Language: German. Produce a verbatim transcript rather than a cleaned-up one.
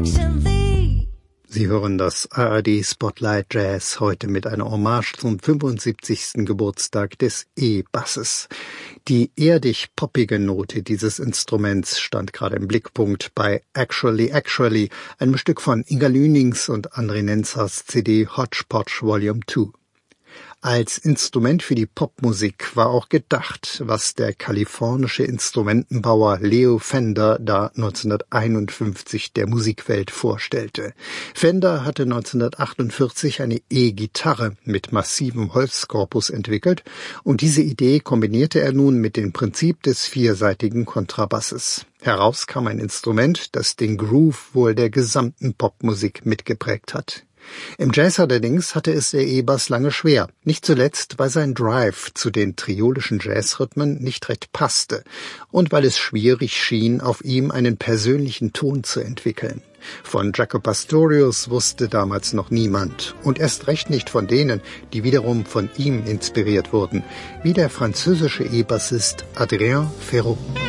Sie hören das A R D Spotlight Jazz heute mit einer Hommage zum fünfundsiebzigsten Geburtstag des E-Basses. Die erdig-poppige Note dieses Instruments stand gerade im Blickpunkt bei Actually Actually, einem Stück von Inga Lünings und André Nenzers C D Hodgepodge Volume zwei. Als Instrument für die Popmusik war auch gedacht, was der kalifornische Instrumentenbauer Leo Fender da neunzehnhunderteinundfünfzig der Musikwelt vorstellte. Fender hatte neunzehnhundertachtundvierzig eine E-Gitarre mit massivem Holzkorpus entwickelt und diese Idee kombinierte er nun mit dem Prinzip des viersaitigen Kontrabasses. Heraus kam ein Instrument, das den Groove wohl der gesamten Popmusik mitgeprägt hat. Im Jazz allerdings hatte es der E-Bass lange schwer, nicht zuletzt, weil sein Drive zu den triolischen Jazzrhythmen nicht recht passte und weil es schwierig schien, auf ihm einen persönlichen Ton zu entwickeln. Von Jaco Pastorius wusste damals noch niemand und erst recht nicht von denen, die wiederum von ihm inspiriert wurden, wie der französische E-Bassist Adrien Ferrot.